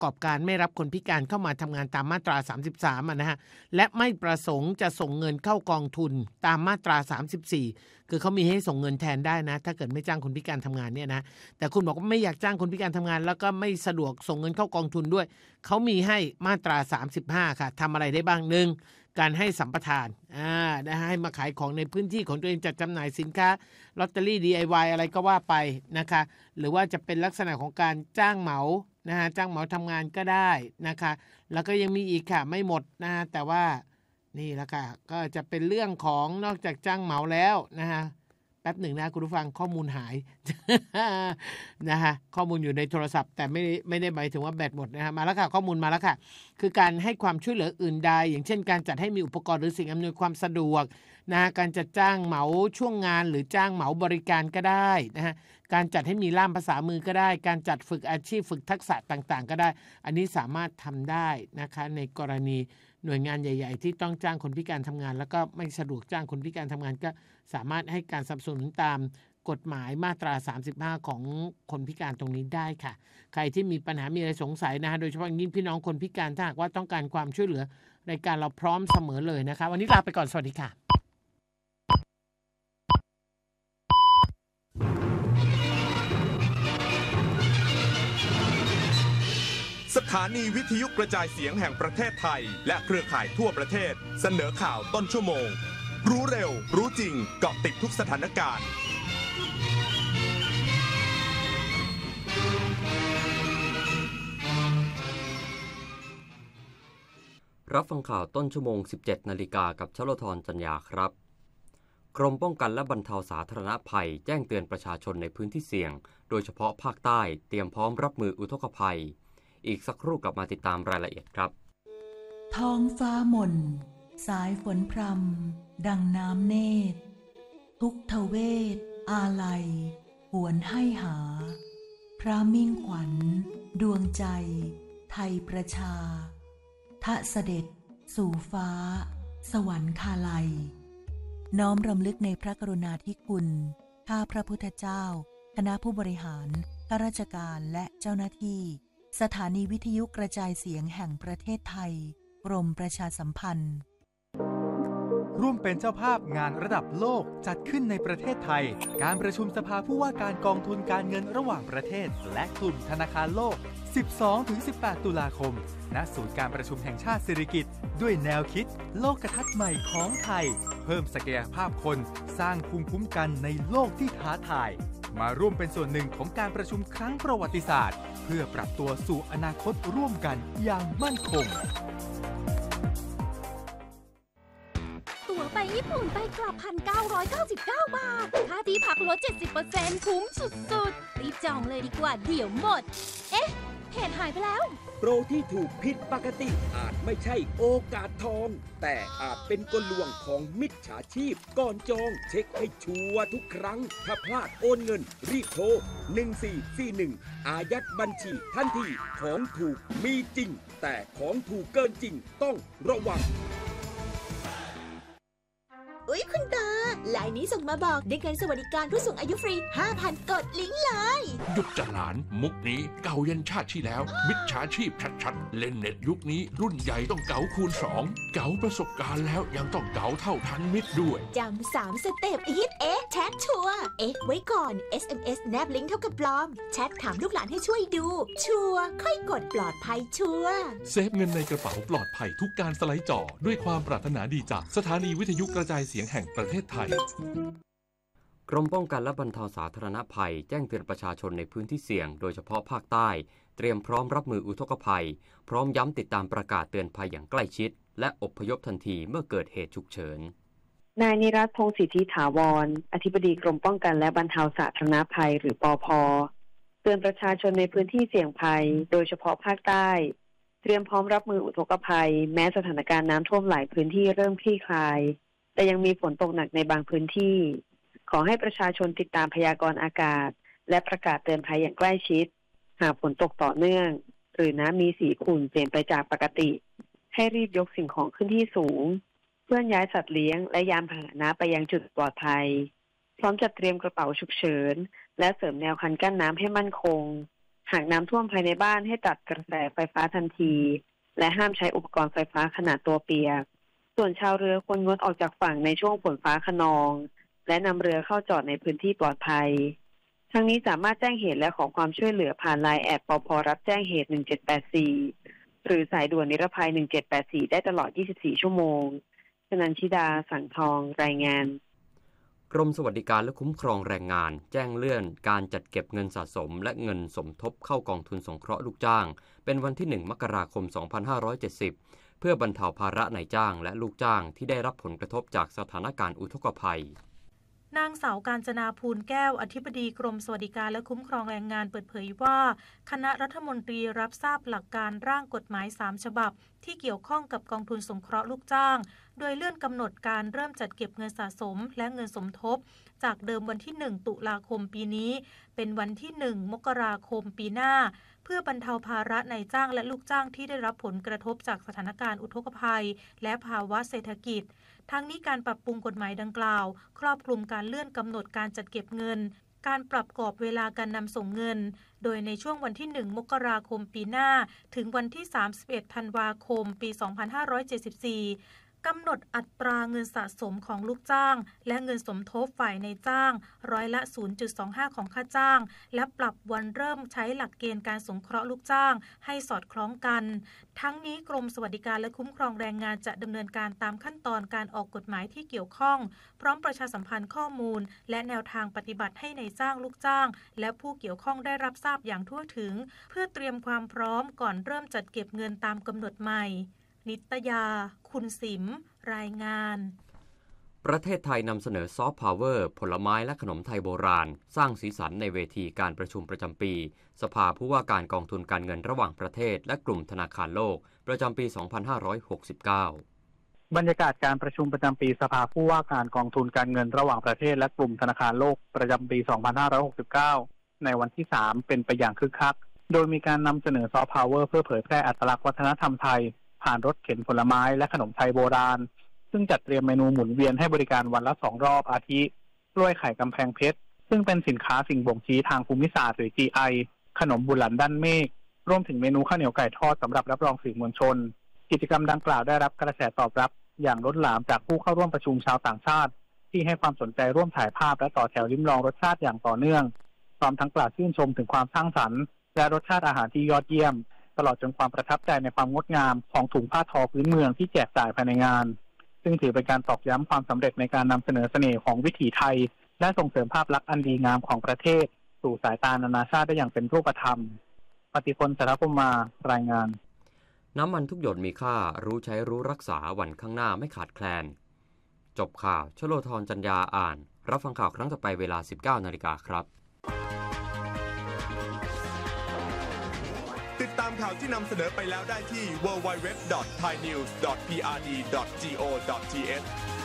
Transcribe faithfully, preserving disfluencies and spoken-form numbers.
กอบการไม่รับคนพิการเข้ามาทำงานตามมาตราสามสิบสามอ่ะนะฮะและไม่ประสงค์จะส่งเงินเข้ากองทุนตามมาตราสามสิบสี่คือเขามีให้ส่งเงินแทนได้นะถ้าเกิดไม่จ้างคนพิการทำงานเนี่ยนะแต่คุณบอกว่าไม่อยากจ้างคนพิการทำงานแล้วก็ไม่สะดวกส่งเงินเข้ากองทุนด้วยเขามีให้มาตราสามสิบห้าค่ะทำอะไรได้บ้างหนึ่งการให้สัมปทานอ่านะให้มาขายของในพื้นที่ของตัวเองจัดจำหน่ายสินค้าลอตเตอรี่ ดี ไอ วาย อะไรก็ว่าไปนะคะหรือว่าจะเป็นลักษณะของการจ้างเหมานะฮะจ้างเหมาทำงานก็ได้นะคะแล้วก็ยังมีอีกค่ะไม่หมดนะฮะแต่ว่านี่ละค่ะก็จะเป็นเรื่องของนอกจากจ้างเหมาแล้วนะฮะแป๊บหนึ่งนะคุณผู้ฟังข้อมูลหาย นะฮะข้อมูลอยู่ในโทรศัพท์แต่ไม่ไม่ได้หมายถึงว่าแบตหมดนะฮะมาแล้วค่ะข้อมูลมาแล้วค่ะคือการให้ความช่วยเหลืออื่นใดอย่างเช่นการจัดให้มีอุปกรณ์หรือสิ่งอำนวยความสะดวกนะฮะการจัดจ้างเหมาช่วงงานหรือจ้างเหมาบริการก็ได้นะฮะการจัดให้มีล่ามภาษามือก็ได้การจัดฝึกอาชีพฝึกทักษะต่างๆก็ได้อันนี้สามารถทำได้นะคะในกรณีหน่วยงานใหญ่ๆที่ต้องจ้างคนพิการทำงานแล้วก็ไม่สะดวกจ้างคนพิการทำงานก็สามารถให้การสนับสนุนตามกฎหมายมาตราสามสิบห้าของคนพิการตรงนี้ได้ค่ะใครที่มีปัญหามีอะไรสงสัยนะฮะโดยเฉพาะยิ่งพี่น้องคนพิการถ้าหากว่าต้องการความช่วยเหลือรายการเราพร้อมเสมอเลยนะคะวันนี้ลาไปก่อนสวัสดีค่ะสถานีวิทยุกระจายเสียงแห่งประเทศไทยและเครือข่ายทั่วประเทศเสนอข่าวต้นชั่วโมงรู้เร็วรู้จริงเกาะติดทุกสถานการณ์รับฟังข่าวต้นชั่วโมง สิบเจ็ดนาฬิกากับชลธรจัญญาครับกรมป้องกันและบรรเทาสาธารณภัยแจ้งเตือนประชาชนในพื้นที่เสี่ยงโดยเฉพาะภาคใต้เตรียมพร้อมรับมืออุทกภัยอีกสักครู่กลับมาติดตามรายละเอียดครับท้องฟ้าหม่นสายฝนพรำดังน้ำเนตรทุกทเวทอาลัยหวนให้หาพระมิ่งขวัญดวงใจไทยประชาทะเสด็จสู่ฟ้าสวรรคาลัยน้อมรำลึกในพระกรุณาธิคุณข้าพระพุทธเจ้าคณะผู้บริหารข้าราชการและเจ้าหน้าที่สถานีวิทยุกระจายเสียงแห่งประเทศไทยกรมประชาสัมพันธ์ร่วมเป็นเจ้าภาพงานระดับโลกจัดขึ้นในประเทศไทยการประชุมสภาผู้ว่าการกองทุนการเงินระหว่างประเทศและกลุ่มธนาคารโลก สิบสองถึงสิบแปด ตุลาคมณศูนย์การประชุมแห่งชาติสิริกิติ์ด้วยแนวคิดโลกทัศน์ใหม่ของไทยเพิ่มศักยภาพคนสร้างภูมิคุ้มกันในโลกที่ท้าทายมาร่วมเป็นส่วนหนึ่งของการประชุมครั้งประวัติศาสตร์เพื่อปรับตัวสู่อนาคตร่วมกันอย่างมั่นคงตั๋วไปญี่ปุ่นไปกลับ หนึ่งพันเก้าร้อยเก้าสิบเก้า บาทค่าที่พักลด เจ็ดสิบเปอร์เซ็นต์ คุ้มสุดๆรีบจองเลยดีกว่าเดี๋ยวหมดเอ๊ะเพจหายไปแล้วโปรที่ถูกผิดปกติอาจไม่ใช่โอกาสทองแต่อาจเป็นกลลวงของมิจฉาชีพก่อนจองเช็คให้ชัวร์ทุกครั้งถ้าพลาดโอนเงินรีบโทรหนึ่งสี่สี่หนึ่งอายัดบัญชีทันทีของถูกมีจริงแต่ของถูกเกินจริงต้องระวังอุ๊ยคุณตาไลน์นี้ส่งมาบอกได้เงินสวัสดิการผู้สูงอายุฟรี ห้าพัน กดลิงก์เลยหยุดจะหลานมุกนี้เก่ายันชาติที่แล้วมิจฉาชีพชัดๆเล่นเน็ตยุคนี้รุ่นใหญ่ต้องเก๋าคูณสองเก๋าประสบการณ์แล้วยังต้องเก๋าเท่าทันมิตรด้วยจำสามสเต็ปอีทเอ๊ะแชทชัวร์เอ๊ะไว้ก่อน เอส เอ็ม เอส แนบลิงก์เท่ากับปลอมแชทถามลูกหลานให้ช่วยดูชัวร์ค่อยกดปลอดภัยชัวร์เซฟเงินในกระเป๋าปลอดภัยทุกการสไลด์จอด้วยความปรารถนาดีจากสถานีวิทยุกระจายเสียงแห่งประเทศไทยกรมป้องกันและบรรเทาสาธารณภัยแจ้งเตือนประชาชนในพื้นที่เสี่ยงโดยเฉพาะภาคใต้เตรียมพร้อมรับมืออุทกภัยพร้อมย้ำติดตามประกาศเตือนภัยอย่างใกล้ชิดและอพยพทันทีเมื่อเกิดเหตุฉุกเฉินนายนิรัตน์ พงษ์สิทธิถาวรอธิบดีกรมป้องกันและบรรเทาสาธารณภัยหรือปภ.เตือนประชาชนในพื้นที่เสี่ยงภัยโดยเฉพาะภาคใต้เตรียมพร้อมรับมืออุทกภัยแม้สถานการณ์น้ำท่วมหลายพื้นที่เริ่มคลี่คลายแต่ยังมีฝนตกหนักในบางพื้นที่ขอให้ประชาชนติดตามพยากรณ์อากาศและประกาศเตือนภัยอย่างใกล้ชิดหากฝนตกต่อเนื่องหรือน้ำมีสีขุ่นเปลี่ยนไปจากปกติให้รีบยกสิ่งของขึ้นที่สูงเพื่อย้ายสัตว์เลี้ยงและยานพาหนะไปยังจุดปลอดภัยพร้อมจัดเตรียมกระเป๋าฉุกเฉินและเสริมแนวคันกั้นน้ำให้มั่นคงหากน้ำท่วมภายในบ้านให้ตัดกระแสไฟฟ้าทันทีและห้ามใช้อุปกรณ์ไฟฟ้าขนาดตัวเปียกส่วนชาวเรือควรงดออกจากฝั่งในช่วงฝนฟ้าคะนองและนำเรือเข้าจอดในพื้นที่ปลอดภัยทั้งนี้สามารถแจ้งเหตุและขอความช่วยเหลือผ่านไลน์แอดปภรับแจ้งเหตุหนึ่งเจ็ดแปดสี่หรือสายด่วนนิรภัยหนึ่งเจ็ดแปดสี่ได้ตลอดยี่สิบสี่ชั่วโมงชนันชิดาสังทองรายงานกรมสวัสดิการและคุ้มครองแรงงานแจ้งเลื่อนการจัดเก็บเงินสะสมและเงินสมทบเข้ากองทุนสงเคราะห์ลูกจ้างเป็นวันที่หนึ่งมกราคมสองพันห้าร้อยเจ็ดสิบเพื่อบรรเทาภาระนายจ้างและลูกจ้างที่ได้รับผลกระทบจากสถานการณ์อุทกภัยนางสาวกาญจนาภูลแก้วอธิบดีกรมสวัสดิการและคุ้มครองแรงงานเปิดเผยว่าคณะรัฐมนตรีรับทราบหลักการร่างกฎหมายสามฉบับที่เกี่ยวข้องกับกองทุนสงเคราะห์ลูกจ้างโดยเลื่อนกำหนดการเริ่มจัดเก็บเงินสะสมและเงินสมทบจากเดิมวันที่หนึ่งตุลาคมปีนี้เป็นวันที่หนึ่งมกราคมปีหน้าเพื่อบรรเทาภาระนายจ้างและลูกจ้างที่ได้รับผลกระทบจากสถานการณ์อุทกภัยและภาวะเศรษฐกิจทั้งนี้การปรับปรุงกฎหมายดังกล่าวครอบคลุมการเลื่อนกำหนดการจัดเก็บเงินการปรับกรอบเวลาการนำส่งเงินโดยในช่วงวันที่หนึ่งมกราคมปีหน้าถึงวันที่สามสิบเอ็ดธันวาคมปีสองพันห้าร้อยเจ็ดสิบสี่กำหนดอัตราเงินสะสมของลูกจ้างและเงินสมทบฝ่ายนายจ้างร้อยละ ศูนย์จุดสองห้า ของค่าจ้างและปรับวันเริ่มใช้หลักเกณฑ์การสงเคราะห์ลูกจ้างให้สอดคล้องกันทั้งนี้กรมสวัสดิการและคุ้มครองแรงงานจะดำเนินการตามขั้นตอนการออกกฎหมายที่เกี่ยวข้องพร้อมประชาสัมพันธ์ข้อมูลและแนวทางปฏิบัติให้นายจ้างลูกจ้างและผู้เกี่ยวข้องได้รับทราบอย่างทั่วถึงเพื่อเตรียมความพร้อมก่อนเริ่มจัดเก็บเงินตามกำหนดใหม่นิตยาคุณสิมรายงานประเทศไทยนำเสนอซอฟต์พาวเวอร์ผลไม้และขนมไทยโบราณสร้างสีสันในเวทีการประชุมประจำปีสภาผู้ว่าการกองทุนการเงินระหว่างประเทศและกลุ่มธนาคารโลกประจำปี สองพันห้าร้อยหกสิบเก้าบรรยากาศการประชุมประจำปีสภาผู้ว่าการกองทุนการเงินระหว่างประเทศและกลุ่มธนาคารโลกประจำปี สองพันห้าร้อยหกสิบเก้า ในวันที่สามเป็นไปอย่างคึกคักโดยมีการนำเสนอซอฟต์พาวเวอร์เพื่อเผยแพร่อัตลักษณ์วัฒนธรรมไทยผ่านรถเข็นผลไม้และขนมไทยโบราณซึ่งจัดเตรียมเมนูหมุนเวียนให้บริการวันละสองรอบอาทิกล้วยไข่กำแพงเพชรซึ่งเป็นสินค้าสิ่งบ่งชี้ทางภูมิศาสตร์หรือ จี ไอ ขนมบุหลันด้านเมฆรวมถึงเมนูข้าวเหนียวไก่ทอดสำหรับรับรองสื่อมวลชนกิจกรรมดังกล่าวได้รับกระแสตอบรับอย่างล้นหลามจากผู้เข้าร่วมประชุมชาวต่างชาติที่ให้ความสนใจร่วมถ่ายภาพและต่อแถวลิ้มลองรสชาติอย่างต่อเนื่องพร้อมทั้งกล่าวชื่นชมถึงความสร้างสรรค์และรสชาติอาหารที่ยอดเยี่ยมตลอดจนความประทับใจในความงดงามของถุงผ้าทอพื้นเมืองที่แจกจ่ายภายในงานซึ่งถือเป็นการตอกย้ำความสำเร็จในการนำเสนอเสน่ห์ของวิถีไทยและส่งเสริมภาพลักษณ์อันดีงามของประเทศสู่สายตานานาชาติได้อย่างเป็นรูปธรรมปฏิพล สรพมารายงานน้ำมันทุกหยดมีค่ารู้ใช้รู้รักษาวันข้างหน้าไม่ขาดแคลนจบข่าวชโลธรจัญญาอ่านรับฟังข่าวครั้งต่อไปเวลา สิบเก้านาฬิกาครับติดตามข่าวที่นำเสนอไปแล้วได้ที่ ดับเบิลยู ดับเบิลยู ดับเบิลยู ดอท ไทยนิวส์ ดอท พี อาร์ ดี ดอท จี โอ ดอท ที เอช